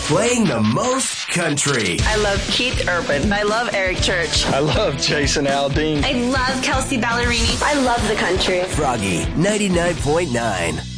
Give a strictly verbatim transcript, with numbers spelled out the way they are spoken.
Playing the most country. I love Keith Urban. I love Eric Church. I love Jason Aldean. I love Kelsey Ballerini. I love the country. Froggy ninety-nine point nine.